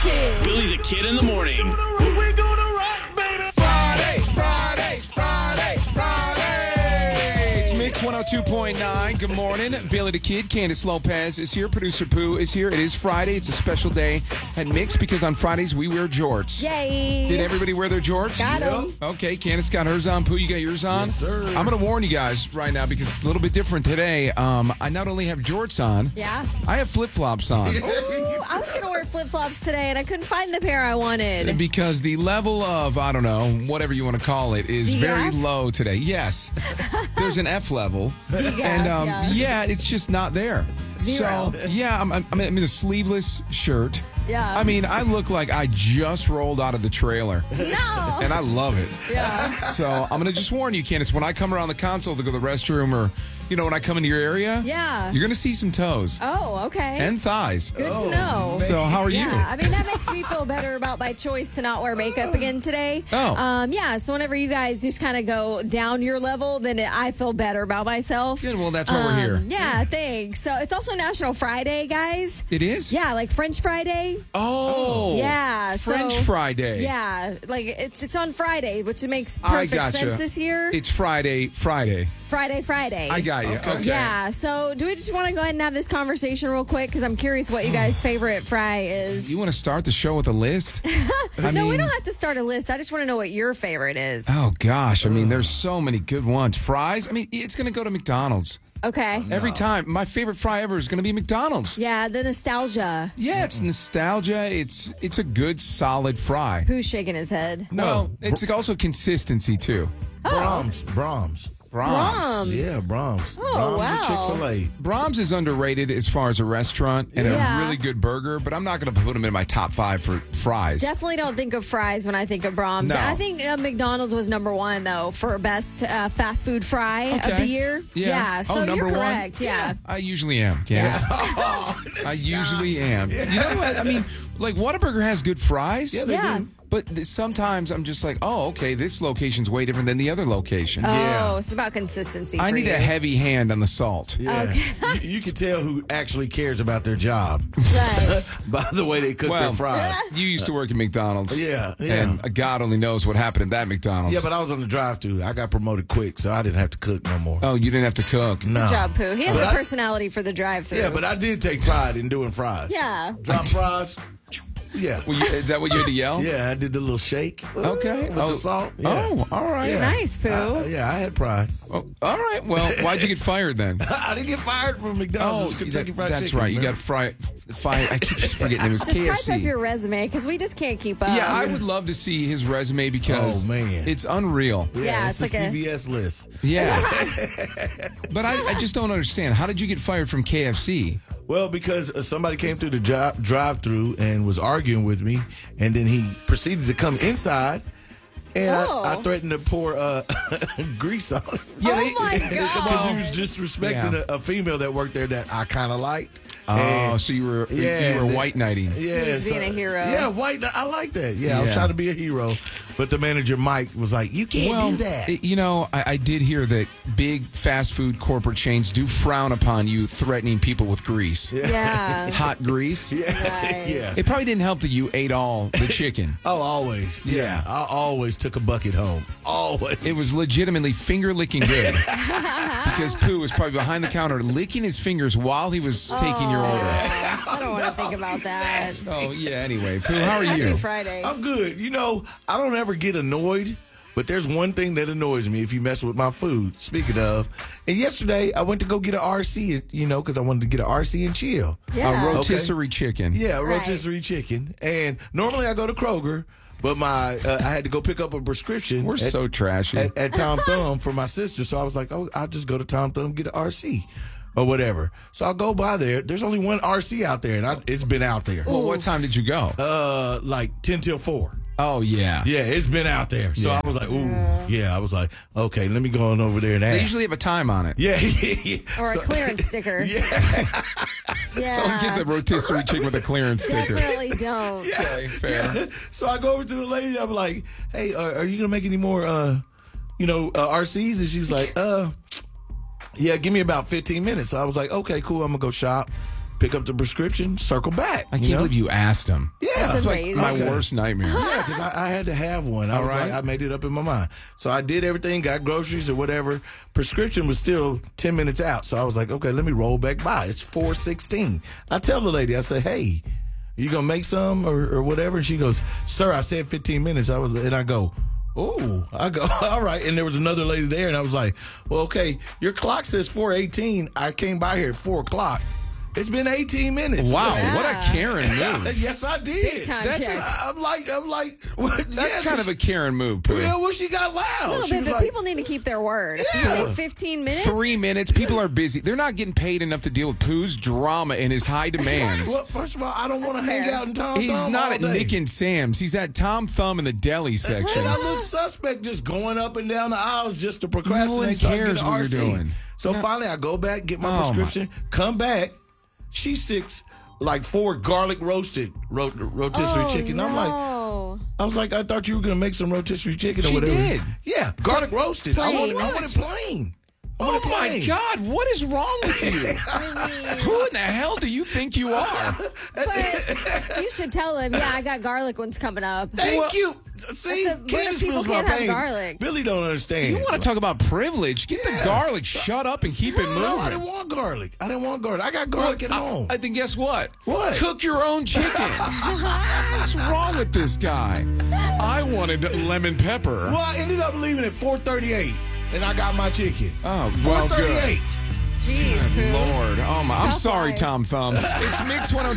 Kid. Billy the Kid in the morning. We're gonna rock, baby. Friday, Friday, Friday, Friday. It's Mix 102.9. Good morning. Billy the Kid, Candace Lopez is here. Producer Pooh is here. It is Friday. It's a special day at Mix because on Fridays we wear jorts. Yay. Did everybody wear their jorts? Got 'em. Okay, Candace got hers on. Pooh, you got yours on? Yes, sir. I'm going to warn you guys right now because it's a little bit different today. I not only have jorts on, Yeah. I have flip-flops on. Ooh, I was going to wear flip-flops today, and I couldn't find the pair I wanted. Because the level of, I don't know, whatever you want to call it, is DF? very low today. Yes. There's an F level. DF, And yeah. it's just not there. Zero. So, yeah, I'm in a sleeveless shirt. Yeah. I mean, I look like I just rolled out of the trailer. No. And I love it. Yeah. So I'm going to just warn you, Candace, when I come around the console to go to the restroom or, when I come into your area, Yeah. you're going to see some toes Oh, okay. and thighs. Good to know. So how are you? Yeah, I mean, that makes me feel better about my choice to not wear makeup again today. Oh. Yeah, so whenever you guys just kind of go down your level, then I feel better about myself. Good, well, that's why we're here. Yeah, thanks. So it's also National Friday, guys. It is? Yeah, like French Friday. Oh. Yeah. French so, Friday. Yeah, like it's on Friday, which makes I perfect gotcha. sense this year. It's Friday. Friday. I got you. Okay. Yeah, so do we just want to go ahead and have this conversation real quick? Because I'm curious what you guys' favorite fry is. You want to start the show with a list? No, we don't have to start a list. I just want to know what your favorite is. Oh, gosh. I mean, there's so many good ones. Fries? I mean, it's going to go to McDonald's. Okay. Every time. My favorite fry ever is going to be McDonald's. Yeah, the nostalgia. Yeah, it's nostalgia. It's a good, solid fry. Who's shaking his head? No, it's also consistency, too. Brahms. Brahms. Yeah, Brahms. Oh, Brahms wow. or Chick-fil-A. Brahms is underrated as far as a restaurant and Yeah. a really good burger, but I'm not going to put them in my top 5 for fries. Definitely don't think of fries when I think of Brahms. No. I think McDonald's was number one, though, for best fast food fry of Okay. the year. Yeah. So number you're one? correct. Yeah. I usually am, Candace. I usually am. You know what? I mean, like, Whataburger has good fries. Yeah, they Yeah. do. But sometimes I'm just like, oh, okay, this location's way different than the other location. Oh, it's about consistency. I for need you. a heavy hand on the salt. Yeah. Okay. You can tell who actually cares about their job Right. by the way they cook Well, their fries. You used to work at McDonald's. Yeah. And God only knows what happened at that McDonald's. Yeah, but I was on the drive-thru. I got promoted quick, so I didn't have to cook no more. Oh, you didn't have to cook. No. Good job, Pooh. He has But a I- personality for the drive-thru. Yeah, but I did take pride in doing fries. Yeah. Drop fries. Yeah. Is that what you had to yell? Yeah, I did the little shake. Okay. With the salt. Yeah. Oh, all right. Yeah. Nice, Pooh. Yeah, I had pride. Oh, all right. Well, why'd you get fired then? I didn't get fired from McDonald's. It was Kentucky Fried that's Chicken. right. You man. got fired. I keep forgetting it was Just KFC. type up your resume because we just can't keep up. Yeah, I would love to see his resume because Oh, man. it's unreal. Yeah, it's it's a like a- CVS list. Yeah. But I just don't understand. How did you get fired from KFC? Well, because somebody came through the drive-through and was arguing with me, and then he proceeded to come inside, and Oh. I threatened to pour grease on him. Oh, my God. Because he was disrespecting a female that worked there that I kind of liked. Oh, And- so you were Yeah, white knighting. Yeah, He was being a hero. Yeah, white. I like that. Yeah, I was Yeah. trying to be a hero, but the manager Mike was like, "You can't do that." I did hear that big fast food corporate chains do frown upon you threatening people with grease. Yeah. Hot grease. Right. Yeah. It probably didn't help that you ate all the chicken. Oh, always. Yeah. I always took a bucket home. Always. It was legitimately finger licking good. Because Pooh was probably behind the counter licking his fingers while he was taking your order. I don't want to think about that. Oh, yeah, anyway. Pooh, how are Happy you? Friday. I'm good. I don't ever get annoyed, but there's one thing that annoys me if you mess with my food. Speaking of, and yesterday I went to go get an RC, because I wanted to get an RC and chill. Yeah. A rotisserie chicken. Yeah, a Right. rotisserie chicken. And normally I go to Kroger, but I had to go pick up a prescription. We're so trashy. at Tom Thumb for my sister. So I was like, oh, I'll just go to Tom Thumb, get an RC or whatever. So I'll go by there. There's only one RC out there, and it's been out there. Well, what time did you go? Like 10 till 4. Oh, yeah. Yeah, it's been out there. So Yeah. I was like, ooh. Yeah, I was like, okay, let me go on over there and ask. They usually have a time on it. Yeah, yeah. Or a So- clearance sticker. Yeah. Yeah. Don't get the rotisserie chicken with a clearance sticker. Definitely don't. Okay, fair. So I go over to the lady and I'm like, hey, are you going to make any more, RCs? And she was like, yeah, give me about 15 minutes. So I was like, okay, cool. I'm going to go shop, pick up the prescription, circle back. I can't believe you asked him. Yeah, That's like amazing. my worst nightmare. Yeah, because I had to have one. I was right. like, I made it up in my mind. So I did everything, got groceries or whatever. Prescription was still 10 minutes out. So I was like, okay, let me roll back by. It's 4:16. I tell the lady, I say, hey, you going to make some or whatever? And she goes, sir, I said 15 minutes. And I go, oh, all right. And there was another lady there, and I was like, well, okay, your clock says 4:18. I came by here at 4 o'clock. It's been 18 minutes. Wow, Yeah. what a Karen move. Yes, I did. Big time That's check. I'm like, what? That's kind of a Karen move, Pooh. Yeah, well, she got loud. A little She bit, was but like, people need to keep their word. If you Yeah. say 15 minutes, 3 minutes. People are busy. They're not getting paid enough to deal with Pooh's drama and his high demands. well, first of all, I don't want to That's hang fair. out in Tom He's Thumb not all at day. Nick and Sam's. He's at Tom Thumb in the deli section. And I look suspect just going up and down the aisles just to procrastinate. No one so I can cares get what RC. you're doing. So finally, I go back, get my Oh, prescription, come back. She sticks like 4 garlic roasted rotisserie chicken. I'm like, no. I was like, I thought you were gonna make some rotisserie chicken or She whatever. did. Yeah, garlic roasted. Plain. I want it plain. I want Oh it my plain. God, what is wrong with you? Who in the hell do you think you are? But you should tell him, yeah, I got garlic ones coming up. Thank you. See, That's what if Candace people feels my can't have pain. garlic? Billy don't understand. You want to talk about privilege? Get the garlic, shut up, and keep it No, I didn't moving. want garlic. I got garlic at home. I think guess what? What? Cook your own chicken. What's wrong with this guy? I wanted lemon pepper. Well, I ended up leaving at 4:38, and I got my chicken. Oh, well, good. 4:38. Jeez, Pooh. Lord. Oh, my. I'm Tough sorry, life. Tom Thumb. It's Mix 102.